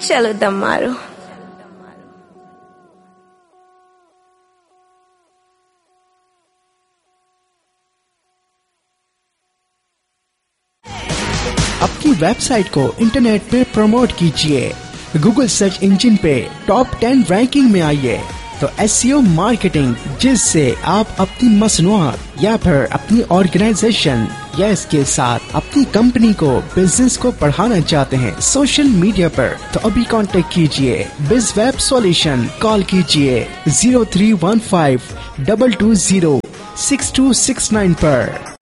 चलो दम मारो। अपनी वेबसाइट को इंटरनेट पे प्रमोट कीजिए, गूगल सर्च इंजन पे टॉप 10 रैंकिंग में आइए। तो एसईओ मार्केटिंग, जिससे आप अपनी मसनूआत या फिर अपनी ऑर्गेनाइजेशन या इसके साथ अपनी कंपनी को, बिजनेस को बढ़ाना चाहते हैं सोशल मीडिया पर, तो अभी कांटेक्ट कीजिए BizWeb सॉल्यूशन। कॉल कीजिए 0315 220 6269 पर।